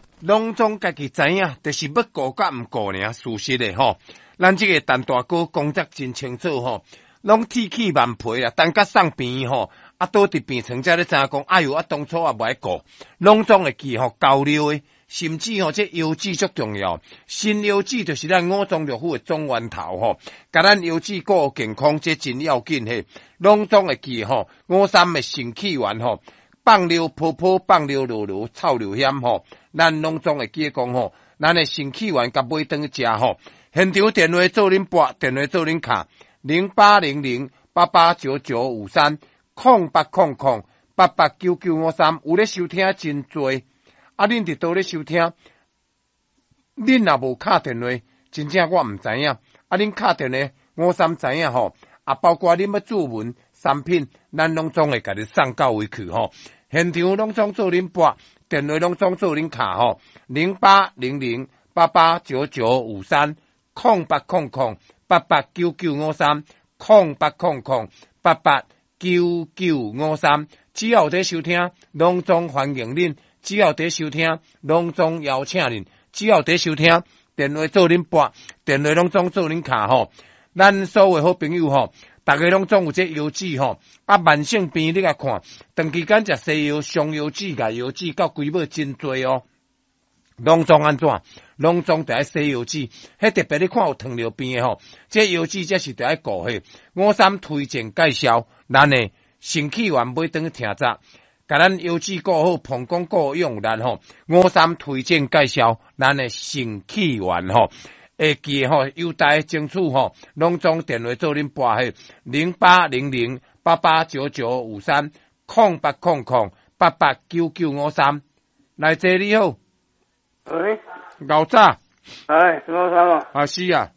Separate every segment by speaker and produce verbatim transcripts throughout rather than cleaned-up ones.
Speaker 1: 拢总家己知影，就是要顾甲毋顾尔，事实的吼。咱这个陈大哥工作真清楚吼，拢铁气万倍啦，等甲送病吼，啊倒伫病床才咧知影讲，哎哟，啊当初也无爱顾，拢总会记吼交流的，甚至吼这腰子足重要，新腰子就是咱五脏六腑的总源头吼，甲咱腰子顾好健康，这真要紧嘿，拢总会记吼五三的肾气丸吼。放尿泡泡，放尿落落，臭流险吼，咱拢总会记讲吼，咱的肾气丸甲买顿食吼。现场电话做恁拨，电话做恁卡，零八零零八八九九五三，空八空空八八九九五三，有咧收听真多，啊，恁伫倒咧收听，恁若无敲电话，真正我毋知影，啊，恁敲电话五三知影吼，啊，包括恁要注文产品，咱拢总会甲你送到位去吼。现场拢总做恁拨，电话拢总做恁卡吼，零八零零八八九九五三，空八空空八八九九五三，空八空空八八九九五三，只要在收听，拢总欢迎恁；只要在收听，拢总邀请恁；只要在收听，电话做恁拨，电话拢总做恁卡吼。咱所有好朋友吼。大家拢总有这腰子吼，啊慢性病你甲看，长期间食西药、上腰子、牙腰子，到规尾真多哦。拢总安怎？拢总得爱洗腰子，迄特别你看有糖尿病的吼，这腰子则是得爱顾嘿。我三推荐介绍，咱的肾气丸买顿听杂，甲咱腰子顾好，膀胱顾好用咱吼。我三推荐介绍，咱的肾气丸吼。会记吼，优待争取吼，拢总电话做恁拨嘿，零八零零八八九九五三，空八空空八八九九五三。来这你好，
Speaker 2: 喂，
Speaker 1: 牛早，
Speaker 2: 哎，我三啊，
Speaker 1: 啊是啊，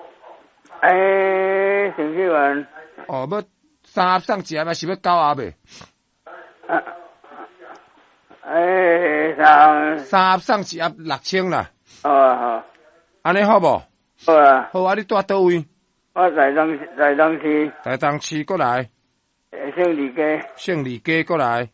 Speaker 2: 哎，陈启文，
Speaker 1: 哦，要三盒送一盒，还是要九盒未？
Speaker 2: 啊，哎，三，
Speaker 1: 三盒送一盒六千啦。
Speaker 2: 哦好。
Speaker 1: 安尼好无？
Speaker 2: 好啊。
Speaker 1: 好啊，你住倒位？
Speaker 2: 我在东在东市。
Speaker 1: 在东市过来。
Speaker 2: 胜利街。
Speaker 1: 胜利街过来。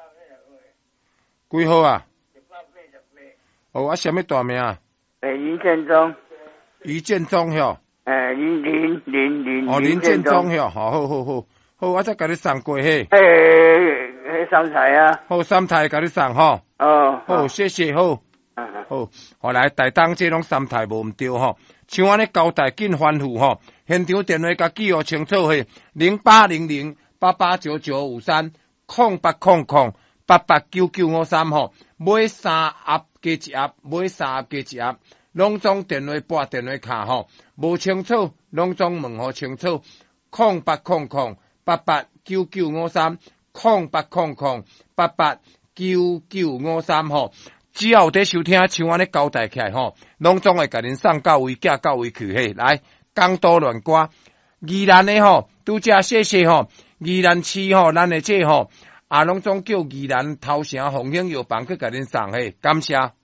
Speaker 1: 几号啊？哦，啊，什么大名啊？
Speaker 2: 诶，林建中。
Speaker 1: 于建中吼。
Speaker 2: 诶，林林林林。
Speaker 1: 哦，林建中吼，好好好好，好，我再甲你送过嘿。
Speaker 2: 诶，迄三台啊。
Speaker 1: 好，三台甲你送吼。
Speaker 2: 哦。
Speaker 1: 好，谢谢好。好，后来台东这拢三台无毋对吼，像安尼交代紧吩咐吼，现场电话甲记号清楚嘿，零八零零八八九九五三，空八空空八八九九五三吼，买三盒加一盒，买三盒加一盒，拢总电话拨电话卡吼，无清楚拢总问好清楚，空八空空八八九九五三，空八空空八八九九五三吼。只要有在收听，像安尼交代起来吼，拢总会甲恁送到位，寄到位去嘿。来，讲多乱歌，宜兰的吼，拄则谢谢吼，宜兰市吼，咱的这吼，啊，拢总叫宜兰头城红兴药房去甲恁送嘿，感谢。